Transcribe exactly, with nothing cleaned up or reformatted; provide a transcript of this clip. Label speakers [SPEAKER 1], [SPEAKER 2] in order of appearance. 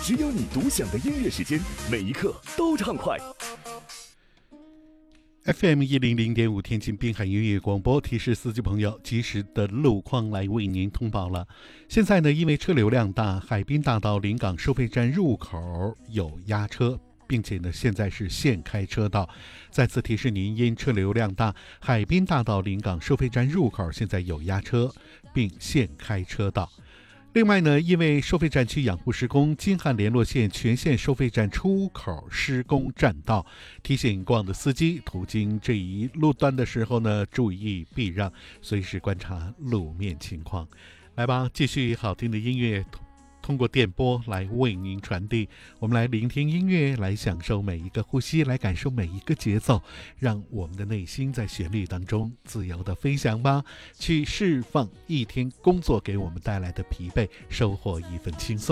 [SPEAKER 1] 只有你独享的音乐时间，每一刻都畅快。
[SPEAKER 2] F M 一零零点五天津滨海音乐广播提示司机朋友及时的路况来为您通报了。现在呢，因为车流量大，海滨大道临港收费站入口有压车，并且呢，现在是限开车道。再次提示您，因车流量大，海滨大道临港收费站入口现在有压车，并限开车道。另外呢，因为收费站区养护施工，京汉联络线全线收费站出口施工占道，提醒过往的司机途经这一路段的时候呢，注意避让，随时观察路面情况。来吧，继续好听的音乐通过电波来为您传递，我们来聆听音乐，来享受每一个呼吸，来感受每一个节奏，让我们的内心在旋律当中自由的飞翔吧，去释放一天工作给我们带来的疲惫，收获一份轻松。